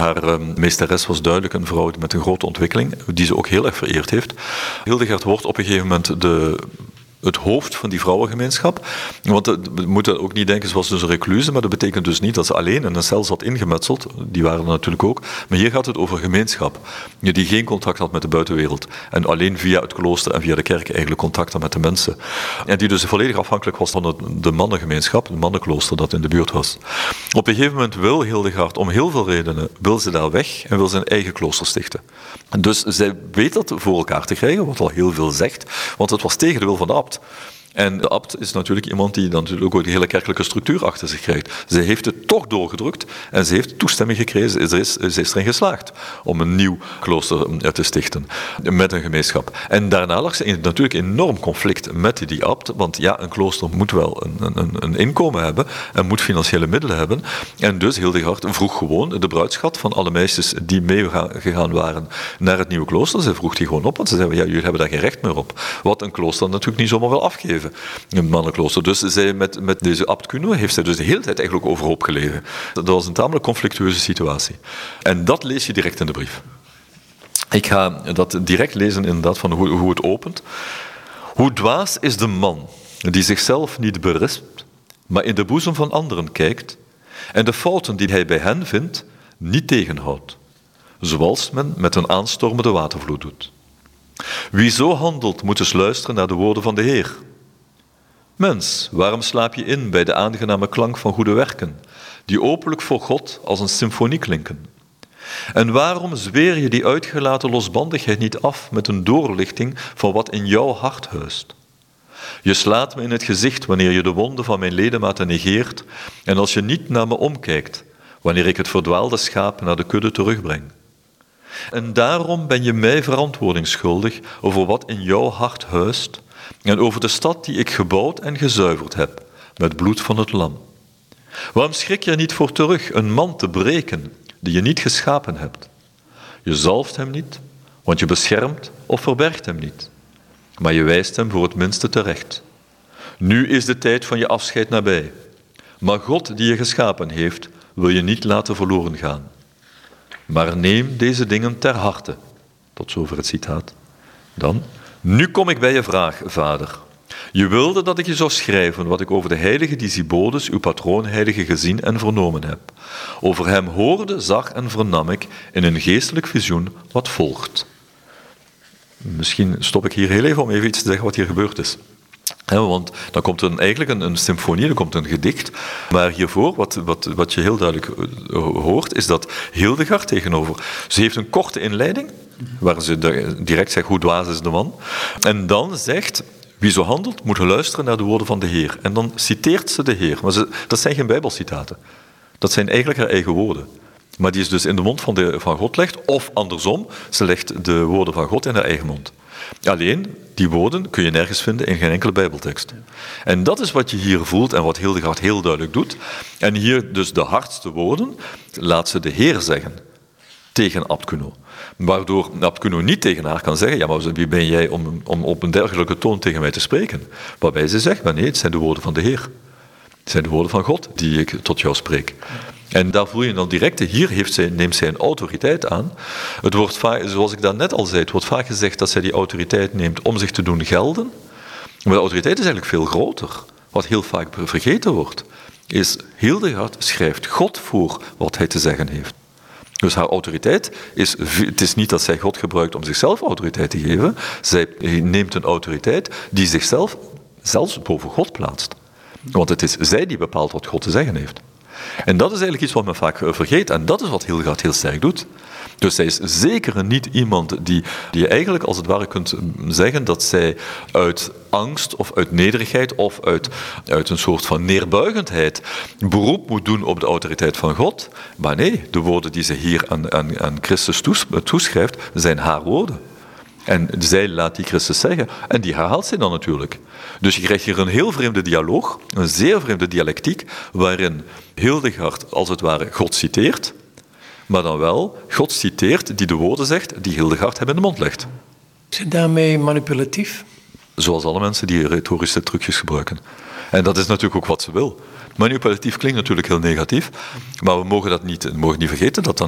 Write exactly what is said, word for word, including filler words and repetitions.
Haar uh, meesteres was duidelijk een vrouw met een grote ontwikkeling, die ze ook heel erg vereerd heeft. Hildegard wordt op een gegeven moment de... het hoofd van die vrouwengemeenschap. Want we moeten ook niet denken, ze was dus een recluse, maar dat betekent dus niet dat ze alleen in een cel zat ingemetseld. Die waren er natuurlijk ook. Maar hier gaat het over gemeenschap, die geen contact had met de buitenwereld. En alleen via het klooster en via de kerk eigenlijk contact had met de mensen. En die dus volledig afhankelijk was van het, de mannengemeenschap, het mannenklooster dat in de buurt was. Op een gegeven moment wil Hildegard, om heel veel redenen, wil ze daar weg en wil ze een eigen klooster stichten. Dus zij weet dat voor elkaar te krijgen, wat al heel veel zegt, want het was tegen de wil van de abt. En de abt is natuurlijk iemand die dan natuurlijk ook de hele kerkelijke structuur achter zich krijgt. Ze heeft het toch doorgedrukt en ze heeft toestemming gekregen. Ze is, ze is erin geslaagd om een nieuw klooster te stichten met een gemeenschap. En daarna lag ze in, natuurlijk enorm conflict met die abt, want ja, een klooster moet wel een, een, een inkomen hebben en moet financiële middelen hebben. En dus Hildegard vroeg gewoon de bruidschat van alle meisjes die meegegaan waren naar het nieuwe klooster. Ze vroeg die gewoon op, want ze zeiden, ja, jullie hebben daar geen recht meer op. Wat een klooster natuurlijk niet zomaar wil afgeven. Een mannenklooster. Dus zij met, met deze abt Kuno heeft zij dus de hele tijd eigenlijk overhoop gelegen. Dat was een tamelijk conflictueuze situatie. En dat lees je direct in de brief. Ik ga dat direct lezen inderdaad van hoe, hoe het opent. Hoe dwaas is de man die zichzelf niet berispt, maar in de boezem van anderen kijkt en de fouten die hij bij hen vindt niet tegenhoudt, zoals men met een aanstormende watervloed doet. Wie zo handelt moet dus luisteren naar de woorden van de Heer. Mens, waarom slaap je in bij de aangename klank van goede werken, die openlijk voor God als een symfonie klinken? En waarom zweer je die uitgelaten losbandigheid niet af met een doorlichting van wat in jouw hart huist? Je slaat me in het gezicht wanneer je de wonden van mijn ledematen negeert en als je niet naar me omkijkt, wanneer ik het verdwaalde schaap naar de kudde terugbreng. En daarom ben je mij verantwoording schuldig over wat in jouw hart huist en over de stad die ik gebouwd en gezuiverd heb met bloed van het lam. Waarom schrik je er niet voor terug een man te breken die je niet geschapen hebt? Je zalft hem niet, want je beschermt of verbergt hem niet, maar je wijst hem voor het minste terecht. Nu is de tijd van je afscheid nabij, maar God die je geschapen heeft, wil je niet laten verloren gaan. Maar neem deze dingen ter harte. Tot zover het citaat. Dan, nu kom ik bij je vraag, vader. Je wilde dat ik je zou schrijven wat ik over de heilige Disibodes, uw patroonheilige, gezien en vernomen heb. Over hem hoorde, zag en vernam ik in een geestelijk visioen wat volgt. Misschien stop ik hier heel even om even iets te zeggen wat hier gebeurd is. He, want dan komt er eigenlijk een, een symfonie, dan komt een gedicht. Maar hiervoor, wat, wat, wat je heel duidelijk hoort, is dat Hildegard tegenover... Ze heeft een korte inleiding, waar ze direct zegt hoe dwaas is de man. En dan zegt, wie zo handelt, moet luisteren naar de woorden van de Heer. En dan citeert ze de Heer. Maar ze, dat zijn geen bijbelcitaten. Dat zijn eigenlijk haar eigen woorden. Maar die is dus in de mond van, de, van God legt, of andersom, ze legt de woorden van God in haar eigen mond. Alleen, die woorden kun je nergens vinden in geen enkele bijbeltekst. En dat is wat je hier voelt en wat Hildegard heel duidelijk doet. En hier dus de hardste woorden laat ze de Heer zeggen tegen abt Kuno. Waardoor abt Kuno niet tegen haar kan zeggen, ja, maar wie ben jij om, om op een dergelijke toon tegen mij te spreken? Waarbij ze zegt, maar nee, het zijn de woorden van de Heer. Het zijn de woorden van God die ik tot jou spreek. En daar voel je dan direct, hier heeft zij, neemt zij een autoriteit aan. Het wordt vaak, zoals ik daarnet al zei, het wordt vaak gezegd dat zij die autoriteit neemt om zich te doen gelden. Maar de autoriteit is eigenlijk veel groter. Wat heel vaak vergeten wordt, is Hildegard schrijft God voor wat hij te zeggen heeft. Dus haar autoriteit is, het is niet dat zij God gebruikt om zichzelf autoriteit te geven. Zij neemt een autoriteit die zichzelf zelfs boven God plaatst. Want het is zij die bepaalt wat God te zeggen heeft. En dat is eigenlijk iets wat men vaak vergeet. En dat is wat Hildegard heel sterk doet. Dus zij is zeker niet iemand die, die je eigenlijk als het ware kunt zeggen dat zij uit angst of uit nederigheid of uit, uit een soort van neerbuigendheid beroep moet doen op de autoriteit van God. Maar nee, de woorden die ze hier aan, aan, aan Christus toes, toeschrijft, zijn haar woorden. En zij laat die Christus zeggen. En die herhaalt zij dan natuurlijk. Dus je krijgt hier een heel vreemde dialoog, een zeer vreemde dialectiek, waarin Hildegard als het ware God citeert, maar dan wel God citeert die de woorden zegt die Hildegard hem in de mond legt. Is het daarmee manipulatief? Zoals alle mensen die retorische trucjes gebruiken. En dat is natuurlijk ook wat ze wil. Manipulatief klinkt natuurlijk heel negatief, maar we mogen dat niet, we mogen niet vergeten dat dan